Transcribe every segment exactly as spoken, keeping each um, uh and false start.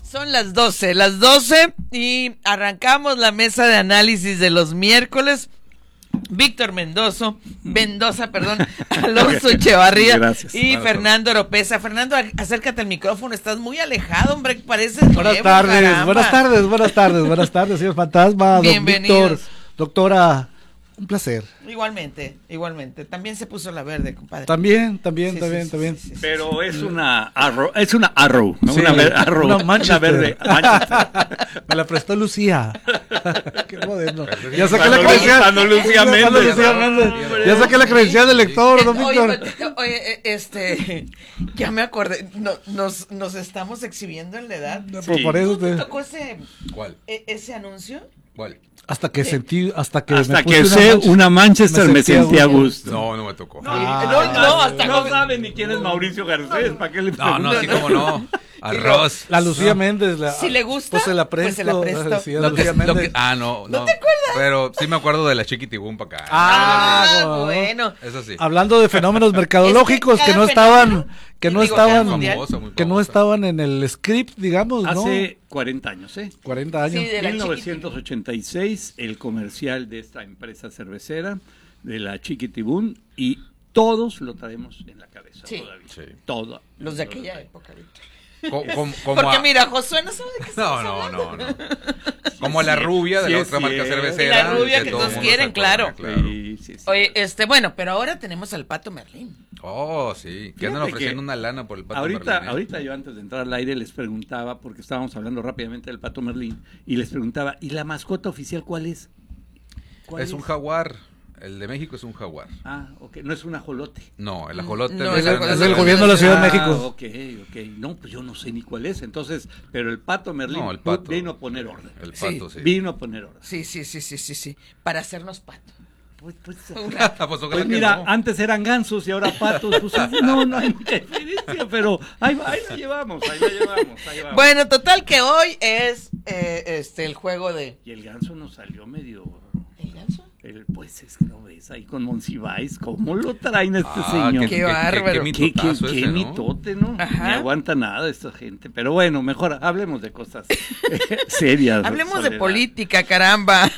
Son las doce, las doce y arrancamos la mesa de análisis de los miércoles. Víctor Mendoza, Mendoza, perdón, Alonso Echevarría Gracias. y Gracias. Fernando Oropesa. Fernando, acércate al micrófono, estás muy alejado, hombre, pareces Buenas nuevo, tardes, caramba. buenas tardes, buenas tardes, buenas tardes, señor Fantasma, don Bienvenidos. Víctor, doctora, un placer. Igualmente, igualmente. También se puso la verde, compadre. También, también, Sí, también, sí, también. sí, sí, sí. Pero es una arrow, es una arrow, ¿no? Sí, una, ver, arrow, una una Manchester. verde Manchester. Me la prestó Lucía. Qué moderno. Ya saqué Cuando la credencial. cuando Lucía Cuando Méndez. Lucía No, Méndez. hombre. Ya saqué la credencial del lector, don Oye, Víctor. oye, eh, este, ya me acordé, no, nos, nos estamos exhibiendo en la edad. Por- por eso ¿No te te- tocó ese, ¿Cuál? e- ese anuncio? ¿Cuál? Hasta que sentí, hasta que Hasta me puse que una sé mancha- una Manchester me sentí a gusto. No, no me tocó. No, Ah. no, no, hasta no con- saben ni quién es Mauricio Garcés, ¿para qué le No, no, preguntan? así como no. Arroz. La Lucía Méndez. La, Si le gusta, pues se la pues presto. se la presto. Sí, a Lo que- Lucía lo que- Méndez. ah, no, no. ¿No te acuerdas? Pero sí me acuerdo de la Chiquitibum para acá. Ah, Ah, ¿cómo no? bueno. Eso sí. Hablando de fenómenos mercadológicos Es que que cada no estaban, fenómeno, que no digo, cada estaban, mundial. Famosa, muy que no famosa. estaban en el script, digamos, ¿no? Hace cuarenta años, ¿eh? cuarenta años. Sí, de la mil novecientos ochenta y seis, el comercial de esta empresa cervecera, de la Chiquitibún, y todos lo traemos en la cabeza Sí. todavía. Sí. Todo. Los de aquella época, Víctor. Co- com- como Porque a- mira, Josué no sabe de qué No, estamos no, hablando. no, no. Como la rubia de Sí, la es otra marca cierto. cervecera. Y la rubia que todo todos el mundo quieren, se acuerda, claro. Sí, sí, sí. Oye, este, bueno, pero ahora tenemos al Pato Merlín. Oh, sí. Que andan Fíjate ofreciendo que una lana por el pato ahorita, Merlín, ¿eh? ahorita yo antes de entrar al aire les preguntaba, porque estábamos hablando rápidamente del Pato Merlín, y les preguntaba, ¿y la mascota oficial cuál es? ¿Cuál Es un jaguar. El de México es un jaguar. Ah, ok, no es un ajolote. No, el ajolote No, me es encanta. el- Es del gobierno de la Ciudad de Ah, México. ok, ok. No, pues yo no sé ni cuál es. Entonces, pero el Pato Merlín No, el pato. vino a poner orden. El Sí. pato, sí. Vino a poner orden. Sí, sí, sí, sí, sí, sí. Para hacernos pato. Pues, pues, Un rato. Pues, ojalá pues que mira, no. antes eran gansos y ahora patos. Pues no, no hay mucha diferencia, pero ahí, ahí la llevamos, ahí la llevamos, ahí vamos. Bueno, total que hoy es eh, este el juego de. Y el ganso nos salió medio... ¿El ganso? El, pues es que lo ves ahí con Monsiváis, ¿cómo lo traen a este Ah, señor? qué qué bárbaro. Qué, Qué, qué, mitotazo qué ese, ¿no? mitote, ¿no? Ajá. Ni aguanta nada esta gente. Pero bueno, mejor hablemos de cosas serias. Hablemos de Soledad. política, caramba.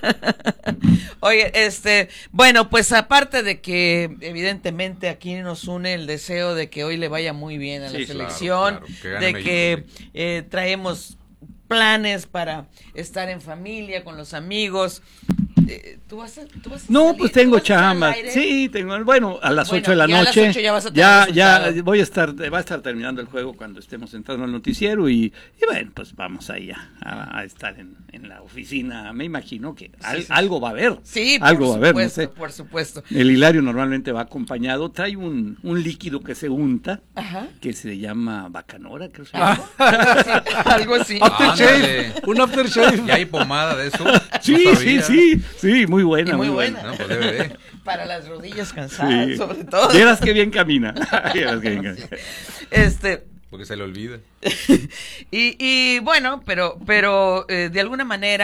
Oye, este, bueno, pues aparte de que evidentemente aquí nos une el deseo de que hoy le vaya muy bien a la Sí, selección, claro, claro, que gane de México, que sí. eh, traemos planes para estar en familia, con los amigos. Eh, ¿tú vas a, tú vas a No, salir? pues ¿Tú tengo vas a estar al chamba. aire? Sí, tengo. Bueno, a las Bueno, ocho de la ya a las noche. ocho ya vas a tener ya, resultado. ya voy a estar, va a estar terminando el juego cuando estemos entrando al noticiero y, y bueno, pues vamos ahí a, a- a estar en, en la oficina. Me imagino que al- sí, sí. algo va a haber. Sí, algo va por a haber, no supuesto, sé. por supuesto. El Hilario normalmente va acompañado, trae un, un líquido que se unta, Ajá. que se llama bacanora, creo que se Ah. llama. Algo así. Ándale. Aftershave, un aftershave. ¿Ya hay pomada de eso? Sí, No sí, sabía. sí, sí, muy buena, Y muy muy buena. buena. No, pues debe de. Para las rodillas cansadas, Sí. sobre todo. Vieras que bien camina. Vieras que bien camina. Este, Porque se le olvida. y, y bueno, pero, pero eh, de alguna manera